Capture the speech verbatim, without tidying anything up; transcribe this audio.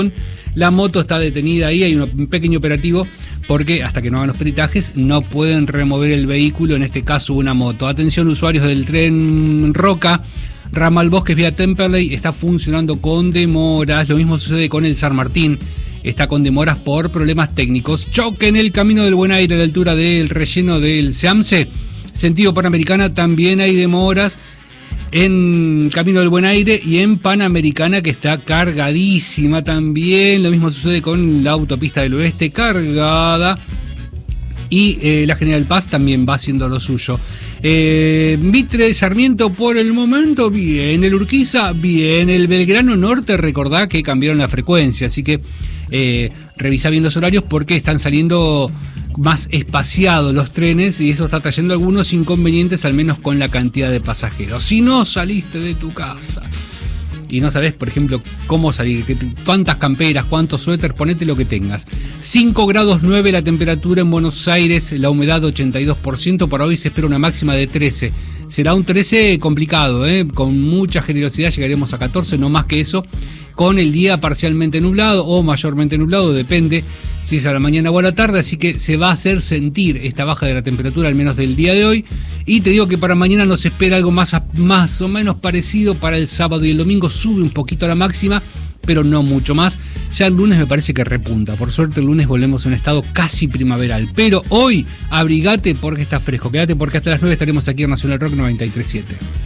La moto está detenida ahí, hay un pequeño operativo porque hasta que no hagan los peritajes no pueden remover el vehículo, en este caso una moto. Atención usuarios del tren Roca, ramal Bosques vía Temperley, está funcionando con demoras. Lo mismo sucede con el San Martín, está con demoras por problemas técnicos. Choque en el Camino del Buen Aire a la altura del relleno del Seamse, sentido Panamericana, también hay demoras en Camino del Buen Aire y en Panamericana, que está cargadísima también. Lo mismo sucede con la autopista del Oeste, cargada. Y eh, la General Paz también va haciendo lo suyo. Eh, Mitre, Sarmiento por el momento bien. El Urquiza bien. El Belgrano Norte, recordá que cambiaron la frecuencia, así que eh, revisá bien los horarios porque están saliendo más espaciados los trenes y eso está trayendo algunos inconvenientes, al menos con la cantidad de pasajeros. Si no saliste de tu casa y no sabés, por ejemplo, cómo salir, cuántas camperas, cuántos suéteres, ponete lo que tengas. cinco grados nueve la temperatura en Buenos Aires, la humedad ochenta y dos por ciento, para hoy se espera una máxima de trece. Será un trece complicado, ¿eh? Con mucha generosidad llegaremos a catorce, no más que eso, con el día parcialmente nublado o mayormente nublado, depende si es a la mañana o a la tarde, así que se va a hacer sentir esta baja de la temperatura, al menos del día de hoy. Y te digo que para mañana nos espera algo más, más o menos parecido. Para el sábado y el domingo sube un poquito la máxima, pero no mucho más. Ya el lunes me parece que repunta. Por suerte el lunes volvemos a un estado casi primaveral. Pero hoy abrigate porque está fresco. Quédate porque hasta las nueve estaremos aquí en Nacional Rock noventa y tres punto siete.